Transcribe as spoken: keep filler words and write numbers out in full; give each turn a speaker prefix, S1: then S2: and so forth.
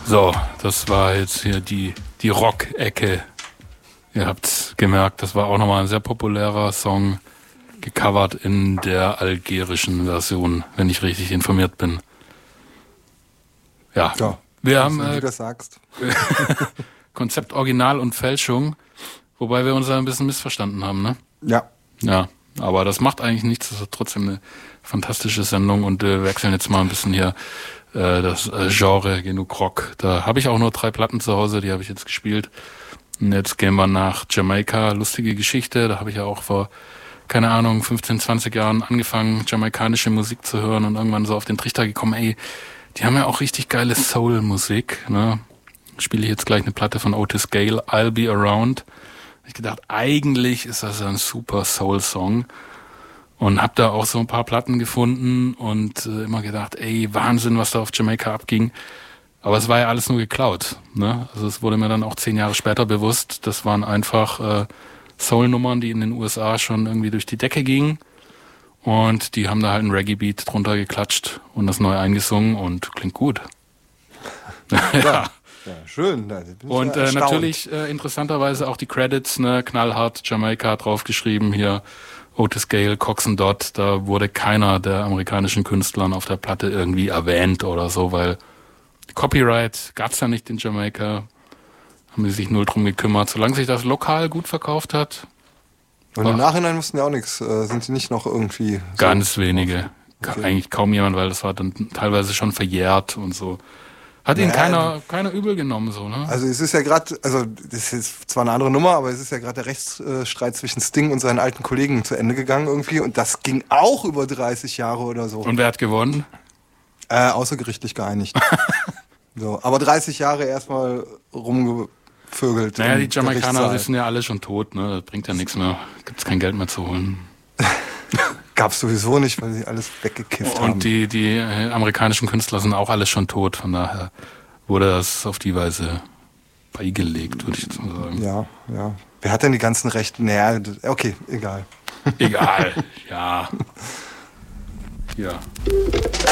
S1: So, das war jetzt hier die, die Rock-Ecke. Ihr habt gemerkt, das war auch nochmal ein sehr populärer Song, gecovert in der algerischen Version, wenn ich richtig informiert bin. Ja,
S2: ja
S1: wir haben
S2: wenn
S1: äh,
S2: du das sagst.
S1: Konzept Original und Fälschung, wobei wir uns da ein bisschen missverstanden haben, ne?
S2: Ja.
S1: Ja, aber das macht eigentlich nichts, das ist trotzdem eine fantastische Sendung und wir wechseln jetzt mal ein bisschen hier äh, das äh, Genre genug Rock. Da habe ich auch nur drei Platten zu Hause, die habe ich jetzt gespielt. Und jetzt gehen wir nach Jamaika, lustige Geschichte, da habe ich ja auch vor, keine Ahnung, fünfzehn, zwanzig Jahren angefangen, jamaikanische Musik zu hören und irgendwann so auf den Trichter gekommen, ey, die haben ja auch richtig geile Soul-Musik, ne? Spiele ich jetzt gleich eine Platte von Otis Gale, I'll Be Around. Ich gedacht, eigentlich ist das ein super Soul-Song und hab da auch so ein paar Platten gefunden und äh, immer gedacht, ey, Wahnsinn, was da auf Jamaika abging. Aber es war ja alles nur geklaut, ne? Also es wurde mir dann auch zehn Jahre später bewusst, das waren einfach äh, Soul-Nummern, die in den U S A schon irgendwie durch die Decke gingen und die haben da halt einen Reggae-Beat drunter geklatscht und das neu eingesungen und klingt gut.
S2: Ja. Ja, schön.
S1: Und äh, natürlich äh, interessanterweise auch die Credits, ne, knallhart Jamaika draufgeschrieben, hier Otis Gale, Cox and Dot, da wurde keiner der amerikanischen Künstlern auf der Platte irgendwie erwähnt oder so, weil Copyright gab's ja nicht in Jamaika, haben sie sich null drum gekümmert. Solange sich das lokal gut verkauft hat.
S2: Und im Nachhinein wussten ja auch nichts, äh, sind sie nicht noch irgendwie... So
S1: ganz wenige,
S2: okay.
S1: Eigentlich kaum jemand, weil das war dann teilweise schon verjährt und so. Hat ihn
S2: ja,
S1: keiner, keiner übel genommen, so, ne?
S2: Also es ist ja gerade, also das ist zwar eine andere Nummer, aber es ist ja gerade der Rechtsstreit zwischen Sting und seinen alten Kollegen zu Ende gegangen irgendwie und das ging auch über dreißig Jahre oder so.
S1: Und wer hat gewonnen?
S2: Äh, außergerichtlich geeinigt. So, aber dreißig Jahre erstmal rumgevögelt.
S1: Naja, die Jamaikaner, die sind ja alle schon tot, ne? Das bringt ja nichts mehr. Gibt's kein Geld mehr zu holen.
S2: Gab's sowieso nicht, weil sie alles weggekifft
S1: und
S2: haben.
S1: Und die, die äh, amerikanischen Künstler sind auch alle schon tot, von daher wurde das auf die Weise beigelegt, würde ich jetzt mal sagen.
S2: Ja, ja. Wer hat denn die ganzen Rechte? Naja, okay, egal.
S1: Egal, ja. Ja.